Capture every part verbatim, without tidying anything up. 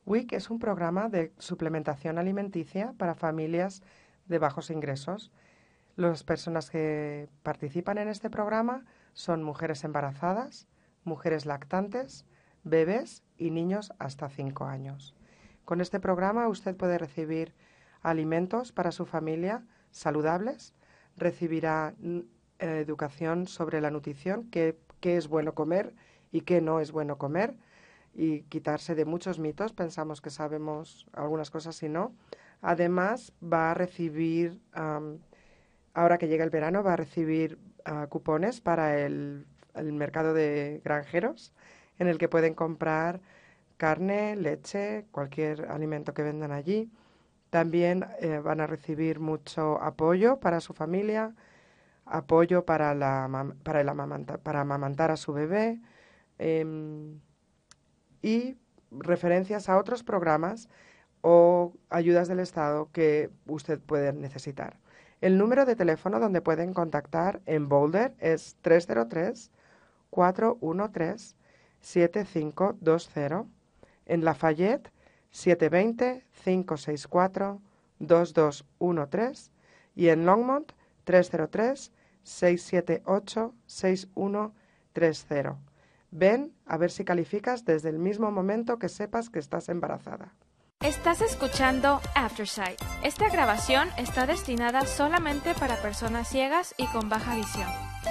W I C es un programa de suplementación alimenticia para familias de bajos ingresos. Las personas que participan en este programa son mujeres embarazadas, mujeres lactantes, bebés y niños hasta cinco años. Con este programa usted puede recibir alimentos para su familia saludables, recibirá eh, educación sobre la nutrición, qué, qué es bueno comer y qué no es bueno comer, y quitarse de muchos mitos. Pensamos que sabemos algunas cosas y no. Además, va a recibir, um, ahora que llega el verano, va a recibir uh, cupones para el, el mercado de granjeros, en el que pueden comprar carne, leche, cualquier alimento que vendan allí. También eh, van a recibir mucho apoyo para su familia, apoyo para, la, para, el amamanta, para amamantar a su bebé, eh, y referencias a otros programas o ayudas del Estado que usted puede necesitar. El número de teléfono donde pueden contactar en Boulder es tres cero tres, cuatro uno tres, siete cinco dos cero, en Lafayette siete dos cero, cinco seis cuatro, dos dos uno tres y en Longmont tres cero tres, seis siete ocho, seis uno tres cero. Ven a ver si calificas desde el mismo momento que sepas que estás embarazada. Estás escuchando Aftersight. Esta grabación está destinada solamente para personas ciegas y con baja visión.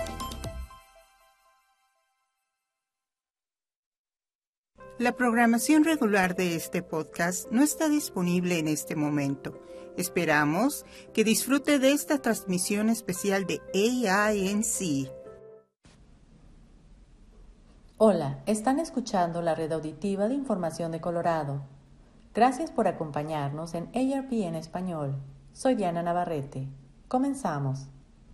La programación regular de este podcast no está disponible en este momento. Esperamos que disfrute de esta transmisión especial de A I N C. Hola, están escuchando la red auditiva de información de Colorado. Gracias por acompañarnos en A R P en español. Soy Diana Navarrete. Comenzamos.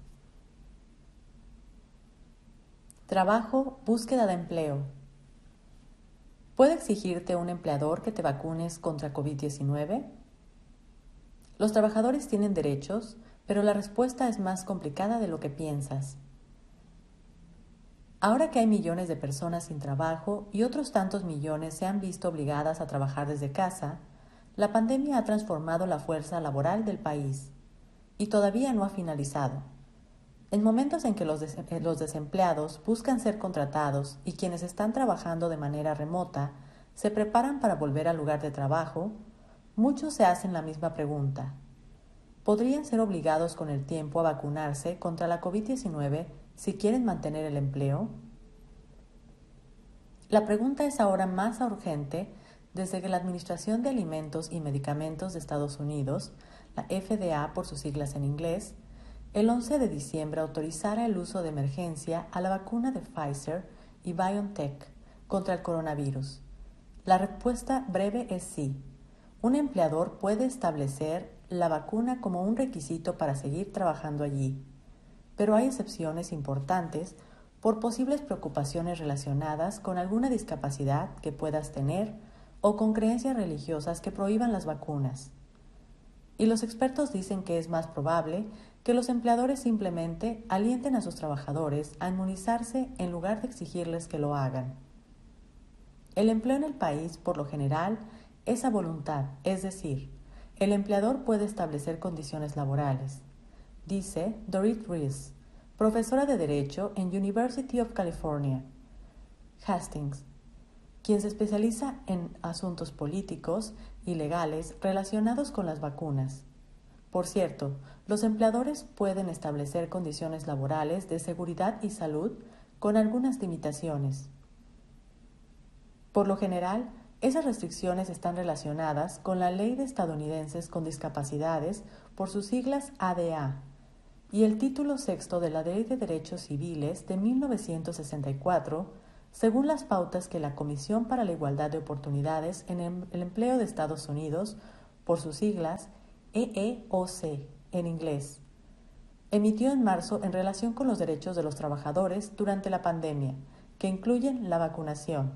Trabajo, búsqueda de empleo. ¿Puede exigirte un empleador que te vacunes contra COVID diecinueve? Los trabajadores tienen derechos, pero la respuesta es más complicada de lo que piensas. Ahora que hay millones de personas sin trabajo y otros tantos millones se han visto obligadas a trabajar desde casa, la pandemia ha transformado la fuerza laboral del país y todavía no ha finalizado. En momentos en que los, des- los desempleados buscan ser contratados y quienes están trabajando de manera remota se preparan para volver al lugar de trabajo, muchos se hacen la misma pregunta. ¿Podrían ser obligados con el tiempo a vacunarse contra la COVID diecinueve si quieren mantener el empleo? La pregunta es ahora más urgente desde que la Administración de Alimentos y Medicamentos de Estados Unidos, la F D A por sus siglas en inglés, el once de diciembre autorizara el uso de emergencia a la vacuna de Pfizer y BioNTech contra el coronavirus. La respuesta breve es sí. Un empleador puede establecer la vacuna como un requisito para seguir trabajando allí, pero hay excepciones importantes por posibles preocupaciones relacionadas con alguna discapacidad que puedas tener o con creencias religiosas que prohíban las vacunas. Y los expertos dicen que es más probable que los empleadores simplemente alienten a sus trabajadores a inmunizarse en lugar de exigirles que lo hagan. El empleo en el país, por lo general, es a voluntad, es decir, el empleador puede establecer condiciones laborales, dice Dorit Rees, profesora de Derecho en University of California, Hastings, quien se especializa en asuntos políticos y legales relacionados con las vacunas. Por cierto, los empleadores pueden establecer condiciones laborales de seguridad y salud con algunas limitaciones. Por lo general, esas restricciones están relacionadas con la Ley de Estadounidenses con Discapacidades, por sus siglas A D A, y el título sexto de la Ley de Derechos Civiles de mil novecientos sesenta y cuatro, según las pautas que la Comisión para la Igualdad de Oportunidades en el Empleo de Estados Unidos, por sus siglas E E O C en inglés, emitió en marzo en relación con los derechos de los trabajadores durante la pandemia, que incluyen la vacunación.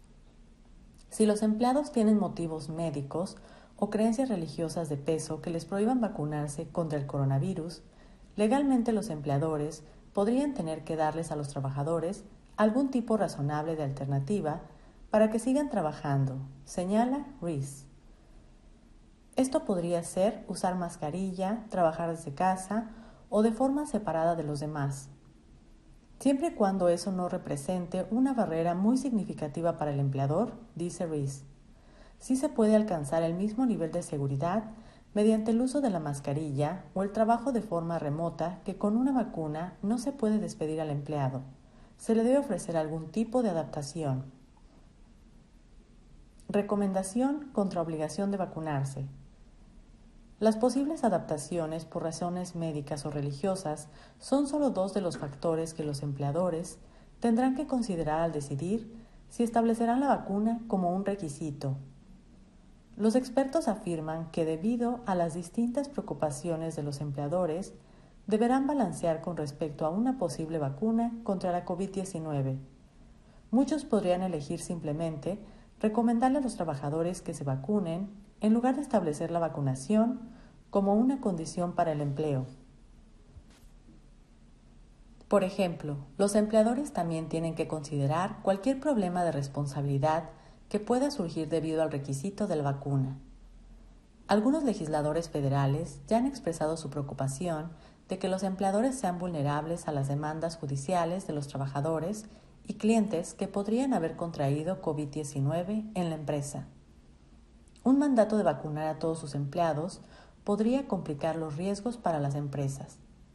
Si los empleados tienen motivos médicos o creencias religiosas de peso que les prohíban vacunarse contra el coronavirus, legalmente los empleadores podrían tener que darles a los trabajadores algún tipo razonable de alternativa para que sigan trabajando, señala Rees. Esto podría ser usar mascarilla, trabajar desde casa o de forma separada de los demás, siempre y cuando eso no represente una barrera muy significativa para el empleador, dice Rees. Sí se puede alcanzar el mismo nivel de seguridad mediante el uso de la mascarilla o el trabajo de forma remota que con una vacuna no se puede despedir al empleado. Se le debe ofrecer algún tipo de adaptación. Recomendación contra obligación de vacunarse. Las posibles adaptaciones por razones médicas o religiosas son solo dos de los factores que los empleadores tendrán que considerar al decidir si establecerán la vacuna como un requisito. Los expertos afirman que debido a las distintas preocupaciones de los empleadores, deberán balancear con respecto a una posible vacuna contra la covid diecinueve. Muchos podrían elegir simplemente recomendarle a los trabajadores que se vacunen en lugar de establecer la vacunación como una condición para el empleo. Por ejemplo, los empleadores también tienen que considerar cualquier problema de responsabilidad que pueda surgir debido al requisito de la vacuna. Algunos legisladores federales ya han expresado su preocupación de que los empleadores sean vulnerables a las demandas judiciales de los trabajadores y clientes que podrían haber contraído covid diecinueve en la empresa. Un mandato de vacunar a todos sus empleados podría complicar los riesgos para las empresas.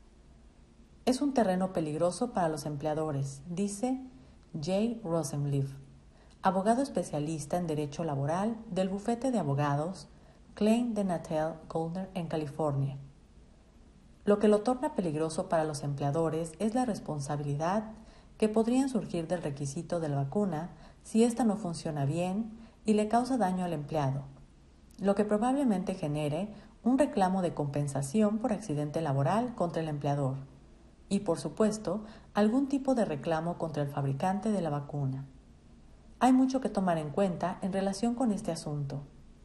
Es un terreno peligroso para los empleadores, dice Jay Rosenbluth, abogado especialista en derecho laboral del bufete de abogados Klein de Natel Goldner en California. Lo que lo torna peligroso para los empleadores es la responsabilidad que podrían surgir del requisito de la vacuna si ésta no funciona bien y le causa daño al empleado, lo que probablemente genere un reclamo de compensación por accidente laboral contra el empleador y, por supuesto, algún tipo de reclamo contra el fabricante de la vacuna. Hay mucho que tomar en cuenta en relación con este asunto.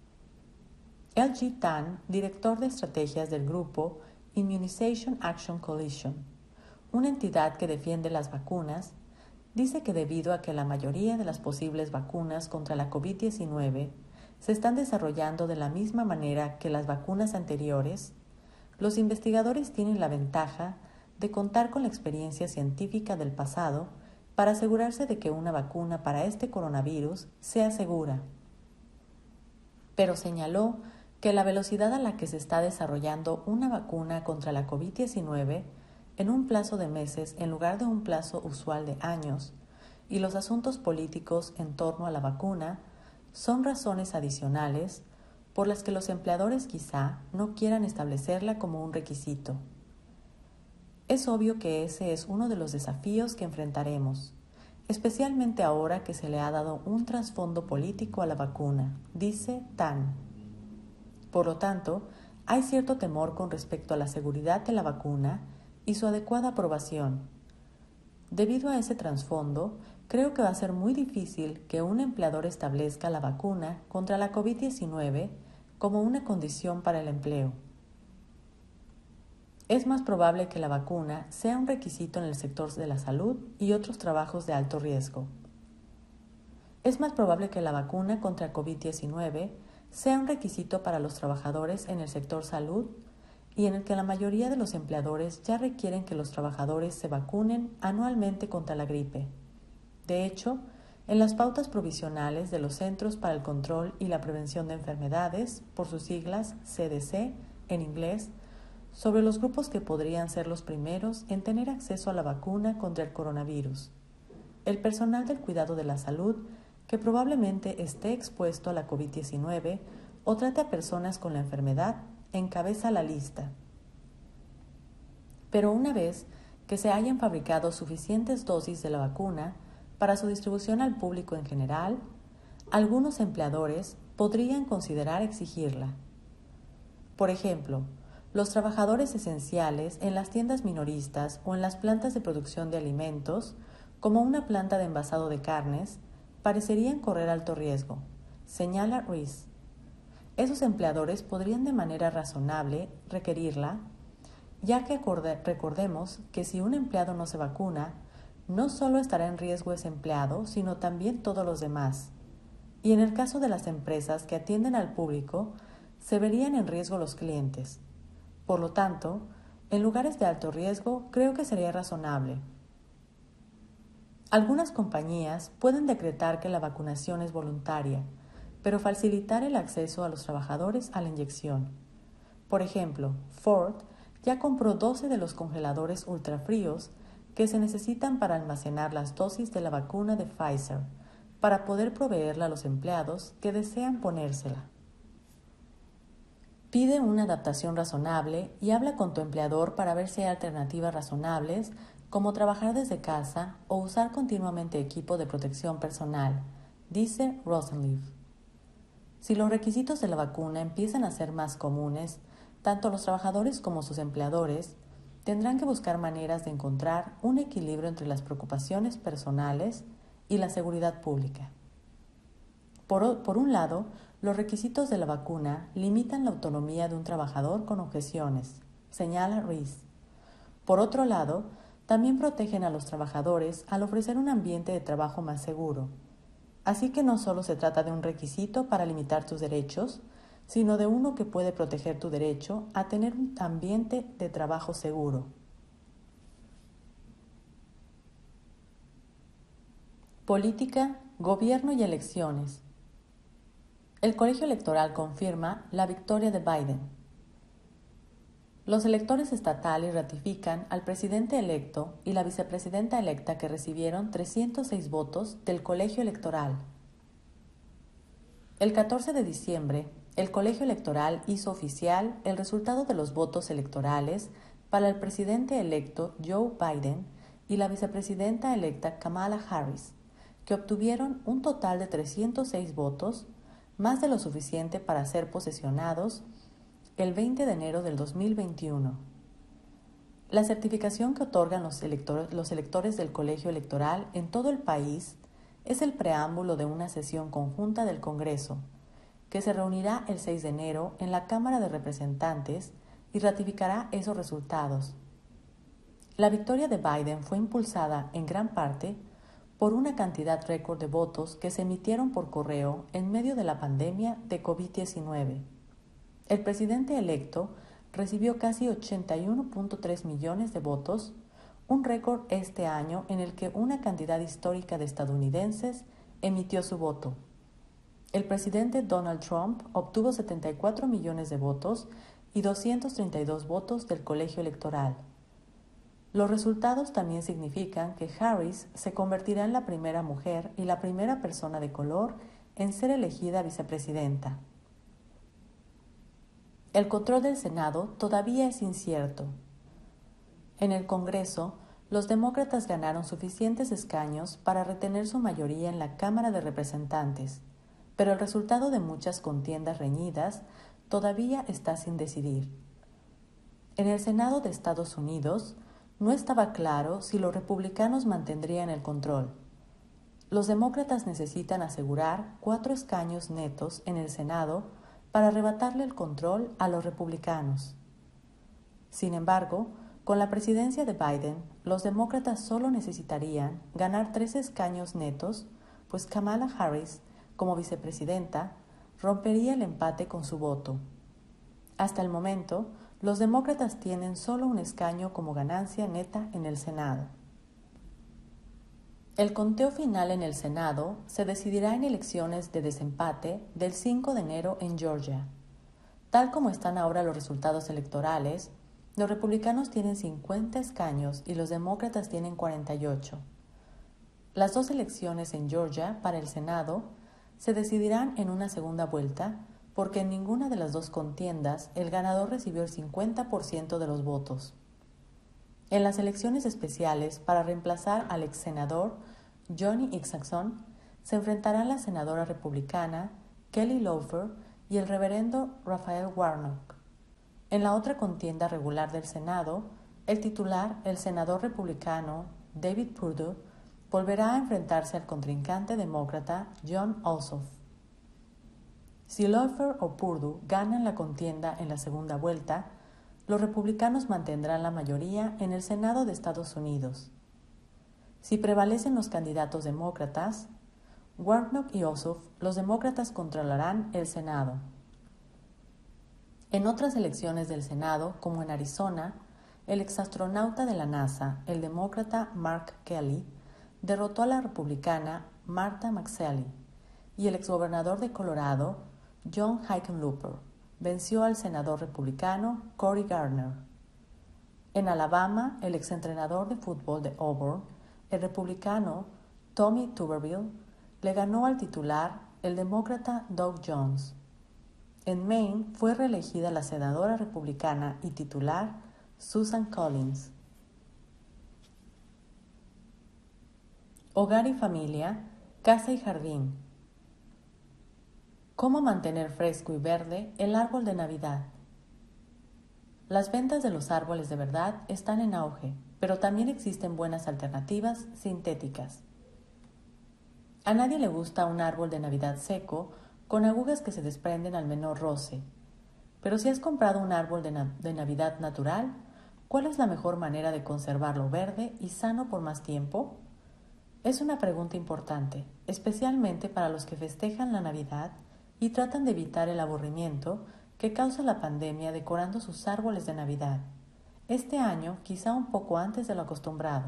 L G Tan, director de estrategias del grupo Immunization Action Coalition, una entidad que defiende las vacunas, dice que debido a que la mayoría de las posibles vacunas contra la covid diecinueve se están desarrollando de la misma manera que las vacunas anteriores, los investigadores tienen la ventaja de contar con la experiencia científica del pasado para asegurarse de que una vacuna para este coronavirus sea segura. Pero señaló que la velocidad a la que se está desarrollando una vacuna contra la covid diecinueve en un plazo de meses en lugar de un plazo usual de años y los asuntos políticos en torno a la vacuna son razones adicionales por las que los empleadores quizá no quieran establecerla como un requisito. Es obvio que ese es uno de los desafíos que enfrentaremos, especialmente ahora que se le ha dado un trasfondo político a la vacuna, dice Tan. Por lo tanto, hay cierto temor con respecto a la seguridad de la vacuna y su adecuada aprobación. Debido a ese trasfondo, creo que va a ser muy difícil que un empleador establezca la vacuna contra la covid diecinueve como una condición para el empleo. Es más probable que la vacuna sea un requisito en el sector de la salud y otros trabajos de alto riesgo. Es más probable que la vacuna contra covid diecinueve sea un requisito para los trabajadores en el sector salud y en el que la mayoría de los empleadores ya requieren que los trabajadores se vacunen anualmente contra la gripe. De hecho, en las pautas provisionales de los Centros para el Control y la Prevención de Enfermedades, por sus siglas C D C en inglés, sobre los grupos que podrían ser los primeros en tener acceso a la vacuna contra el coronavirus, el personal del cuidado de la salud que probablemente esté expuesto a la covid diecinueve o trate a personas con la enfermedad encabeza la lista. Pero una vez que se hayan fabricado suficientes dosis de la vacuna para su distribución al público en general, algunos empleadores podrían considerar exigirla. Por ejemplo, los trabajadores esenciales en las tiendas minoristas o en las plantas de producción de alimentos, como una planta de envasado de carnes, parecerían correr alto riesgo, señala Rees. Esos empleadores podrían de manera razonable requerirla, ya que acorde, recordemos que si un empleado no se vacuna, no solo estará en riesgo ese empleado, sino también todos los demás, y en el caso de las empresas que atienden al público, se verían en riesgo los clientes. Por lo tanto, en lugares de alto riesgo, creo que sería razonable. Algunas compañías pueden decretar que la vacunación es voluntaria, pero facilitar el acceso a los trabajadores a la inyección. Por ejemplo, Ford ya compró doce de los congeladores ultrafríos que se necesitan para almacenar las dosis de la vacuna de Pfizer, para poder proveerla a los empleados que desean ponérsela. Pide una adaptación razonable y habla con tu empleador para ver si hay alternativas razonables como trabajar desde casa o usar continuamente equipo de protección personal, dice Rosenleaf. Si los requisitos de la vacuna empiezan a ser más comunes, tanto los trabajadores como sus empleadores tendrán que buscar maneras de encontrar un equilibrio entre las preocupaciones personales y la seguridad pública. Por, por un lado, los requisitos de la vacuna limitan la autonomía de un trabajador con objeciones, señala Rees. Por otro lado, también protegen a los trabajadores al ofrecer un ambiente de trabajo más seguro. Así que no solo se trata de un requisito para limitar tus derechos, sino de uno que puede proteger tu derecho a tener un ambiente de trabajo seguro. Política, gobierno y elecciones. El colegio electoral confirma la victoria de Biden. Los electores estatales ratifican al presidente electo y la vicepresidenta electa que recibieron trescientos seis votos del colegio electoral. El catorce de diciembre, el colegio electoral hizo oficial el resultado de los votos electorales para el presidente electo Joe Biden y la vicepresidenta electa Kamala Harris, que obtuvieron un total de trescientos seis votos, más de lo suficiente para ser posesionados el veinte de enero del dos mil veintiuno. La certificación que otorgan los electores, los electores del colegio electoral en todo el país es el preámbulo de una sesión conjunta del Congreso, que se reunirá el seis de enero en la Cámara de Representantes y ratificará esos resultados. La victoria de Biden fue impulsada en gran parte por una cantidad récord de votos que se emitieron por correo en medio de la pandemia de COVID diecinueve. El presidente electo recibió casi ochenta y uno punto tres millones de votos, un récord este año en el que una cantidad histórica de estadounidenses emitió su voto. El presidente Donald Trump obtuvo setenta y cuatro millones de votos y doscientos treinta y dos votos del colegio electoral. Los resultados también significan que Harris se convertirá en la primera mujer y la primera persona de color en ser elegida vicepresidenta. El control del Senado todavía es incierto. En el Congreso, los demócratas ganaron suficientes escaños para retener su mayoría en la Cámara de Representantes, pero el resultado de muchas contiendas reñidas todavía está sin decidir. En el Senado de Estados Unidos, no estaba claro si los republicanos mantendrían el control. Los demócratas necesitan asegurar cuatro escaños netos en el Senado para arrebatarle el control a los republicanos. Sin embargo, con la presidencia de Biden, los demócratas solo necesitarían ganar tres escaños netos, pues Kamala Harris, como vicepresidenta, rompería el empate con su voto. Hasta el momento, los demócratas tienen solo un escaño como ganancia neta en el Senado. El conteo final en el Senado se decidirá en elecciones de desempate del cinco de enero en Georgia. Tal como están ahora los resultados electorales, los republicanos tienen cincuenta escaños y los demócratas tienen cuarenta y ocho. Las dos elecciones en Georgia para el Senado se decidirán en una segunda vuelta porque en ninguna de las dos contiendas el ganador recibió el cincuenta por ciento de los votos. En las elecciones especiales para reemplazar al ex senador Johnny Isakson se enfrentarán la senadora republicana Kelly Loeffler y el reverendo Raphael Warnock. En la otra contienda regular del Senado, el titular, el senador republicano David Perdue, volverá a enfrentarse al contrincante demócrata Jon Ossoff. Si Loeffler o Perdue ganan la contienda en la segunda vuelta, los republicanos mantendrán la mayoría en el Senado de Estados Unidos. Si prevalecen los candidatos demócratas, Warnock y Ossoff, los demócratas controlarán el Senado. En otras elecciones del Senado, como en Arizona, el exastronauta de la NASA, el demócrata Mark Kelly, derrotó a la republicana Martha McSally, y el exgobernador de Colorado, John Hickenlooper, venció al senador republicano Cory Gardner. En Alabama, el exentrenador de fútbol de Auburn, el republicano Tommy Tuberville, le ganó al titular, el demócrata Doug Jones. En Maine fue reelegida la senadora republicana y titular Susan Collins. Hogar y familia, casa y jardín. ¿Cómo mantener fresco y verde el árbol de Navidad? Las ventas de los árboles de verdad están en auge, pero también existen buenas alternativas sintéticas. A nadie le gusta un árbol de Navidad seco con agujas que se desprenden al menor roce. Pero si has comprado un árbol de, na- de Navidad natural, ¿cuál es la mejor manera de conservarlo verde y sano por más tiempo? Es una pregunta importante, especialmente para los que festejan la Navidad y tratan de evitar el aburrimiento que causa la pandemia decorando sus árboles de Navidad. Este año, quizá un poco antes de lo acostumbrado.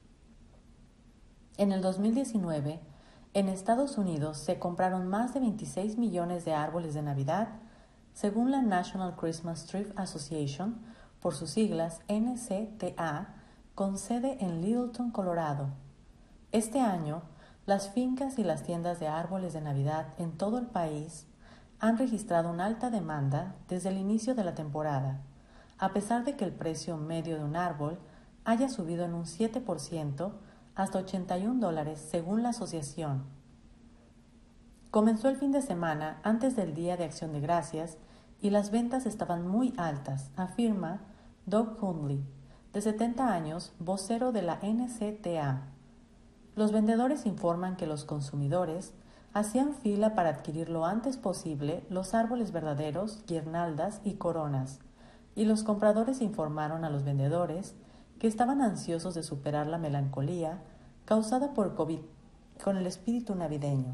En el dos mil diecinueve, en Estados Unidos se compraron más de veintiséis millones de árboles de Navidad, según la National Christmas Tree Association, por sus siglas N C T A, con sede en Littleton, Colorado. Este año, las fincas y las tiendas de árboles de Navidad en todo el país han registrado una alta demanda desde el inicio de la temporada, a pesar de que el precio medio de un árbol haya subido en un siete por ciento hasta ochenta y un dólares según la asociación. Comenzó el fin de semana antes del Día de Acción de Gracias y las ventas estaban muy altas, afirma Doug Hundley, de setenta años, vocero de la N C T A. Los vendedores informan que los consumidores hacían fila para adquirir lo antes posible los árboles verdaderos, guirnaldas y coronas, y los compradores informaron a los vendedores que estaban ansiosos de superar la melancolía causada por COVID con el espíritu navideño.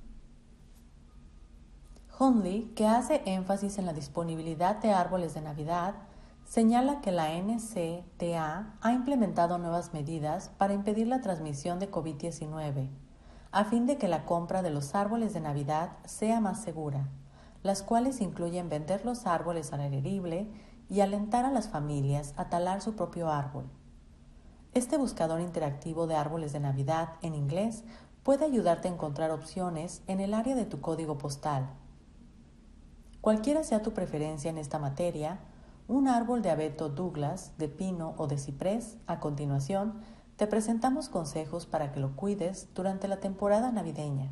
Hundley, que hace énfasis en la disponibilidad de árboles de Navidad, señala que la N C T A ha implementado nuevas medidas para impedir la transmisión de COVID diecinueve, a fin de que la compra de los árboles de Navidad sea más segura, las cuales incluyen vender los árboles al aire libre y alentar a las familias a talar su propio árbol. Este buscador interactivo de árboles de Navidad en inglés puede ayudarte a encontrar opciones en el área de tu código postal. Cualquiera sea tu preferencia en esta materia, un árbol de abeto Douglas, de pino o de ciprés, a continuación, te presentamos consejos para que lo cuides durante la temporada navideña.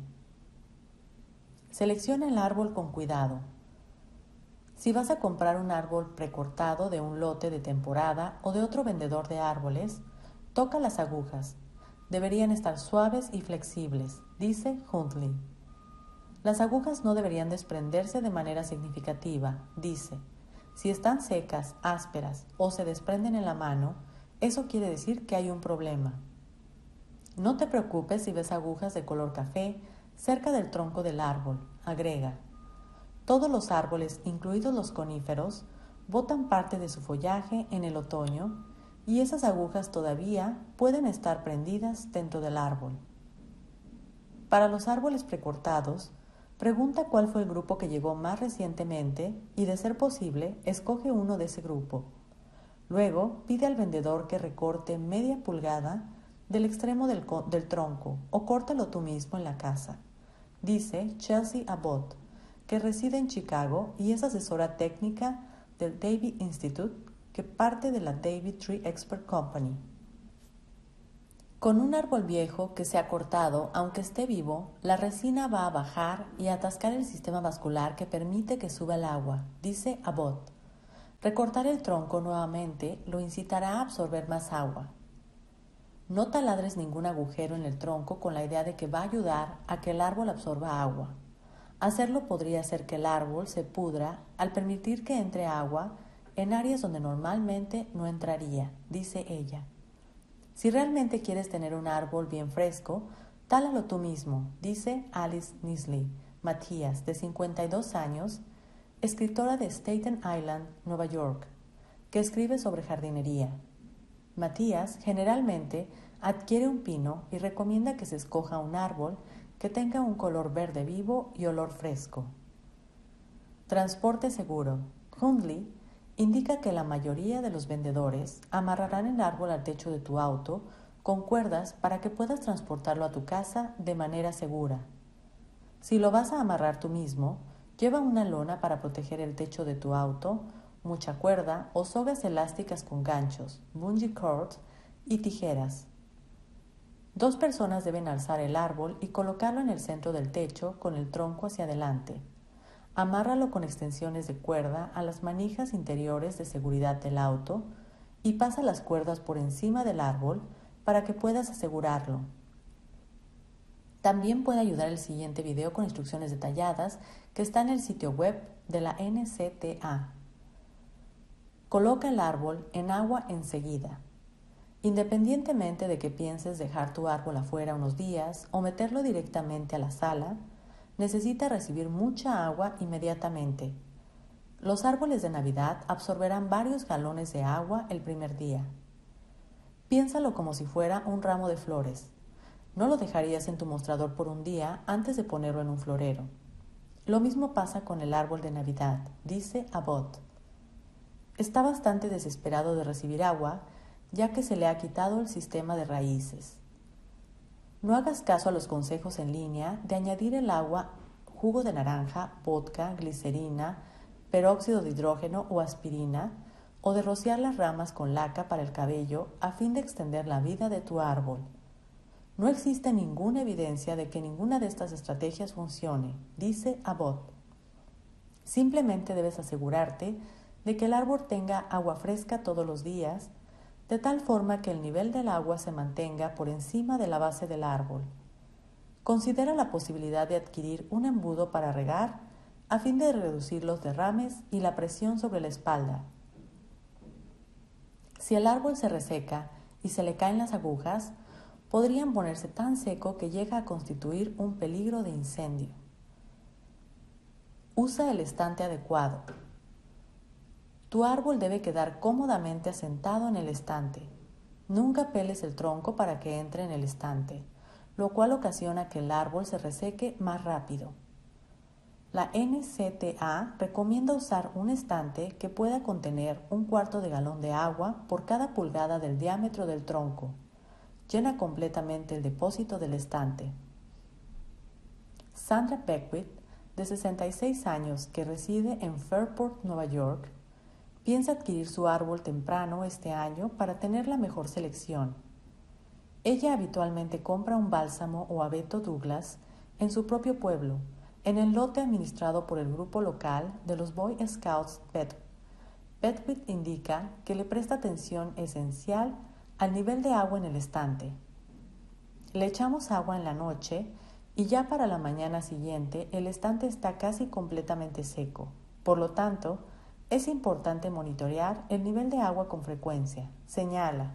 Selecciona el árbol con cuidado. Si vas a comprar un árbol precortado de un lote de temporada o de otro vendedor de árboles, toca las agujas. Deberían estar suaves y flexibles, dice Hundley. Las agujas no deberían desprenderse de manera significativa, dice. Si están secas, ásperas o se desprenden en la mano, eso quiere decir que hay un problema. No te preocupes si ves agujas de color café cerca del tronco del árbol, agrega. Todos los árboles, incluidos los coníferos, botan parte de su follaje en el otoño y esas agujas todavía pueden estar prendidas dentro del árbol. Para los árboles precortados, pregunta cuál fue el grupo que llegó más recientemente y, de ser posible, escoge uno de ese grupo. Luego, pide al vendedor que recorte media pulgada del extremo del, del tronco o córtalo tú mismo en la casa, dice Chelsea Abbott, que reside en Chicago y es asesora técnica del David Institute, que parte de la David Tree Expert Company. Con un árbol viejo que se ha cortado, aunque esté vivo, la resina va a bajar y a atascar el sistema vascular que permite que suba el agua, dice Abbott. Recortar el tronco nuevamente lo incitará a absorber más agua. No taladres ningún agujero en el tronco con la idea de que va a ayudar a que el árbol absorba agua. Hacerlo podría hacer que el árbol se pudra al permitir que entre agua en áreas donde normalmente no entraría, dice ella. Si realmente quieres tener un árbol bien fresco, Tálalo tú mismo, dice Alice Nisley Matías, de cincuenta y dos años, escritora de Staten Island, Nueva York, que escribe sobre jardinería. Matías generalmente adquiere un pino y recomienda que se escoja un árbol que tenga un color verde vivo y olor fresco. Transporte seguro. Hundley indica que la mayoría de los vendedores amarrarán el árbol al techo de tu auto con cuerdas para que puedas transportarlo a tu casa de manera segura. Si lo vas a amarrar tú mismo, lleva una lona para proteger el techo de tu auto, mucha cuerda o sogas elásticas con ganchos, bungee cords y tijeras. Dos personas deben alzar el árbol y colocarlo en el centro del techo con el tronco hacia adelante. Amárralo con extensiones de cuerda a las manijas interiores de seguridad del auto y pasa las cuerdas por encima del árbol para que puedas asegurarlo. También puede ayudar el siguiente video con instrucciones detalladas que está en el sitio web de la N C T A. Coloca el árbol en agua enseguida. Independientemente de que pienses dejar tu árbol afuera unos días o meterlo directamente a la sala, necesita recibir mucha agua inmediatamente. Los árboles de Navidad absorberán varios galones de agua el primer día. Piénsalo como si fuera un ramo de flores. No lo dejarías en tu mostrador por un día antes de ponerlo en un florero. Lo mismo pasa con el árbol de Navidad, dice Abbott. Está bastante desesperado de recibir agua, ya que se le ha quitado el sistema de raíces. No hagas caso a los consejos en línea de añadir el agua, jugo de naranja, vodka, glicerina, peróxido de hidrógeno o aspirina, o de rociar las ramas con laca para el cabello a fin de extender la vida de tu árbol. No existe ninguna evidencia de que ninguna de estas estrategias funcione, dice Abbott. Simplemente debes asegurarte de que el árbol tenga agua fresca todos los días, de tal forma que el nivel del agua se mantenga por encima de la base del árbol. Considera la posibilidad de adquirir un embudo para regar a fin de reducir los derrames y la presión sobre la espalda. Si el árbol se reseca y se le caen las agujas, podrían ponerse tan seco que llega a constituir un peligro de incendio. Usa el estante adecuado. Tu árbol debe quedar cómodamente asentado en el estante. Nunca peles el tronco para que entre en el estante, lo cual ocasiona que el árbol se reseque más rápido. La N C T A recomienda usar un estante que pueda contener un cuarto de galón de agua por cada pulgada del diámetro del tronco. Llena completamente el depósito del estante. Sandra Beckwith, de sesenta y seis años, que reside en Fairport, Nueva York, piensa adquirir su árbol temprano este año para tener la mejor selección. Ella habitualmente compra un bálsamo o abeto Douglas en su propio pueblo, en el lote administrado por el grupo local de los Boy Scouts Bedford. Beckwith indica que le presta atención esencial al nivel de agua en el estante. Le echamos agua en la noche y ya para la mañana siguiente el estante está casi completamente seco. Por lo tanto, es importante monitorear el nivel de agua con frecuencia. Señala.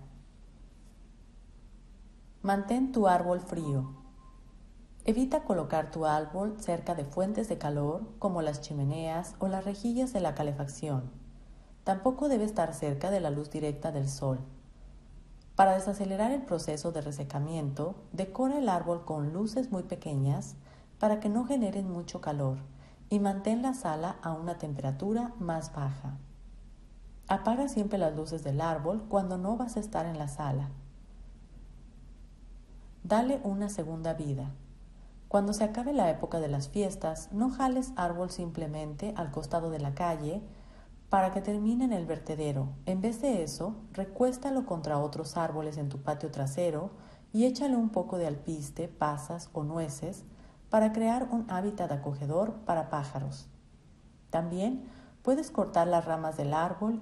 Mantén tu árbol frío. Evita colocar tu árbol cerca de fuentes de calor como las chimeneas o las rejillas de la calefacción. Tampoco debe estar cerca de la luz directa del sol. Para desacelerar el proceso de resecamiento, decora el árbol con luces muy pequeñas para que no generen mucho calor y mantén la sala a una temperatura más baja. Apaga siempre las luces del árbol cuando no vas a estar en la sala. Dale una segunda vida. Cuando se acabe la época de las fiestas, no jales árbol simplemente al costado de la calle para que termine en el vertedero. En vez de eso, recuéstalo contra otros árboles en tu patio trasero y échale un poco de alpiste, pasas o nueces para crear un hábitat acogedor para pájaros. También puedes cortar las ramas del árbol